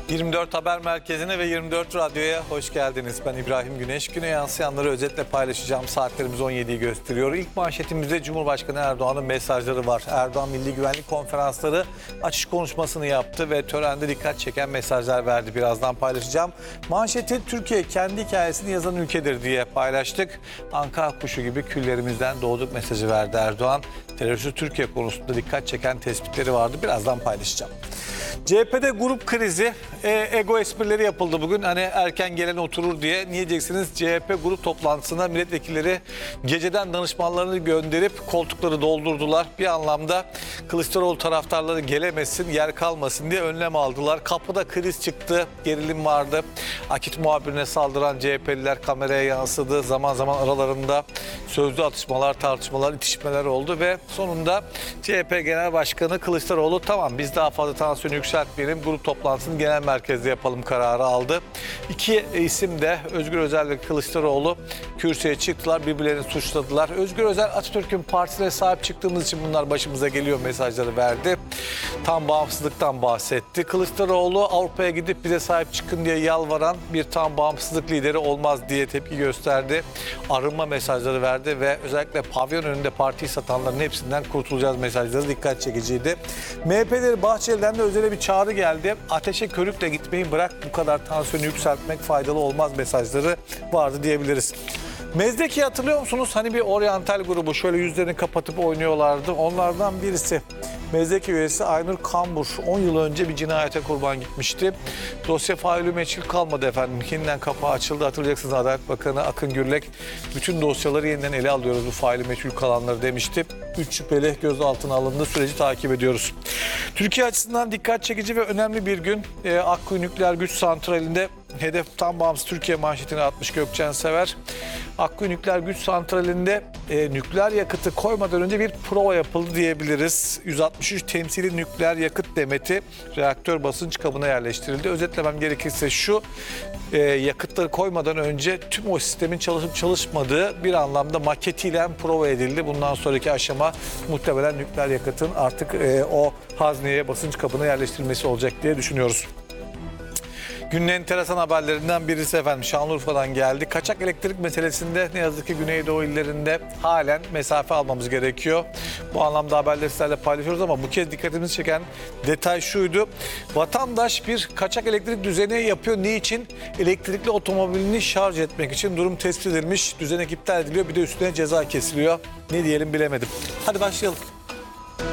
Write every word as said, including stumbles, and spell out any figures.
yirmi dört Haber Merkezi'ne ve yirmi dört Radyo'ya hoş geldiniz. Ben İbrahim Güneş. Güne yansıyanları özetle paylaşacağım. Saatlerimiz on yediyi gösteriyor. İlk manşetimizde Cumhurbaşkanı Erdoğan'ın mesajları var. Erdoğan Milli Güvenlik Konferansları açış konuşmasını yaptı ve törende dikkat çeken mesajlar verdi. Birazdan paylaşacağım. Manşeti Türkiye kendi hikayesini yazan ülkedir diye paylaştık. Anka kuşu gibi küllerimizden doğduk mesajı verdi Erdoğan. Terörsüz Türkiye konusunda dikkat çeken tespitleri vardı. Birazdan paylaşacağım. C H P'de grup krizi, e, ego esprileri yapıldı bugün. Hani erken gelen oturur diye. Niye diyeceksiniz? C H P grup toplantısına milletvekilleri geceden danışmanlarını gönderip koltukları doldurdular. Bir anlamda Kılıçdaroğlu taraftarları gelemesin, yer kalmasın diye önlem aldılar. Kapıda kriz çıktı, gerilim vardı. Akit muhabirine saldıran C H P'liler kameraya yansıdı. Zaman zaman aralarında sözlü atışmalar, tartışmalar, itişmeler oldu ve sonunda C H P Genel Başkanı Kılıçdaroğlu tamam biz daha fazla tansiyonu yükseltmeyelim, grup toplantısını genel merkezde yapalım kararı aldı. İki isim de Özgür Özel ve Kılıçdaroğlu kürsüye çıktılar, birbirlerini suçladılar. Özgür Özel Atatürk'ün partisine sahip çıktığımız için bunlar başımıza geliyor mesajları verdi. Tam bağımsızlıktan bahsetti. Kılıçdaroğlu Avrupa'ya gidip bize sahip çıkın diye yalvaran bir tam bağımsızlık lideri olmaz diye tepki gösterdi. Arınma mesajları verdi ve özellikle pavyon önünde partiyi satanların hepsinden kurtulacağız mesajları dikkat çekiciydi. M H P'leri Bahçeli'den de özele bir çağrı geldi. Ateşe körükle gitmeyi bırak, bu kadar tansiyonu yükseltmek faydalı olmaz mesajları vardı diyebiliriz. Mezdeki'yi hatırlıyor musunuz? Hani bir oryantal grubu şöyle yüzlerini kapatıp oynuyorlardı. Onlardan birisi Mezdeki üyesi Aynur Kambur on yıl önce bir cinayete kurban gitmişti. Dosya faili meçhul kalmadı efendim. Yeniden kapağı açıldı. Hatırlayacaksınız Adalet Bakanı Akın Gürlek bütün dosyaları yeniden ele alıyoruz bu faili meçhul kalanları demişti. Üç şüpheli gözaltına alındı. Süreci takip ediyoruz. Türkiye açısından dikkat çekici ve önemli bir gün. E, Akkuyu Nükleer Güç Santrali'nde hedef tam bağımsız Türkiye manşetini atmış Gökçen Sever. Akkuyu Nükleer Güç Santrali'nde e, nükleer yakıtı koymadan önce bir prova yapıldı diyebiliriz. yüz altmış üç temsili nükleer yakıt demeti reaktör basınç kabına yerleştirildi. Özetlemem gerekirse şu, e, yakıtları koymadan önce tüm o sistemin çalışıp çalışmadığı bir anlamda maketiyle prova edildi. Bundan sonraki aşama muhtemelen nükleer yakıtın artık e, o hazneye basınç kabına yerleştirilmesi olacak diye düşünüyoruz. Günün enteresan haberlerinden birisi efendim Şanlıurfa'dan geldi. Kaçak elektrik meselesinde ne yazık ki Güneydoğu illerinde halen mesafe almamız gerekiyor. Bu anlamda haberleri sizlerle paylaşıyoruz ama bu kez dikkatimizi çeken detay şuydu. Vatandaş bir kaçak elektrik düzeni yapıyor. Niçin? Elektrikli otomobilini şarj etmek için durum tespit edilmiş. Düzenek iptal ediliyor. Bir de üstüne ceza kesiliyor. Ne diyelim bilemedim. Hadi başlayalım.